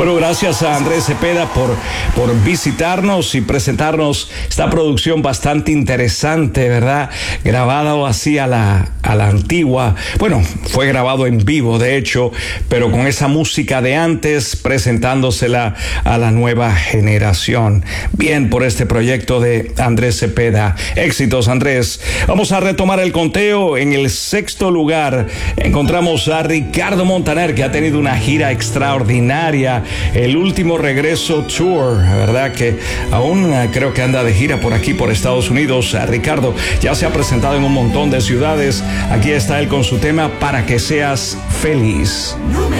Bueno, gracias a Andrés Cepeda por visitarnos y presentarnos esta producción bastante interesante, ¿verdad? Grabado así a la antigua. Bueno, fue grabado en vivo, de hecho, pero con esa música de antes, presentándosela a la nueva generación. Bien por este proyecto de Andrés Cepeda. Éxitos, Andrés. Vamos a retomar el conteo. En el 6º lugar encontramos a Ricardo Montaner, que ha tenido una gira extraordinaria. El último regreso tour, ¿verdad? Que aún creo que anda de gira por aquí, por Estados Unidos. Ricardo ya se ha presentado en un montón de ciudades. Aquí está él con su tema Para que seas feliz. Número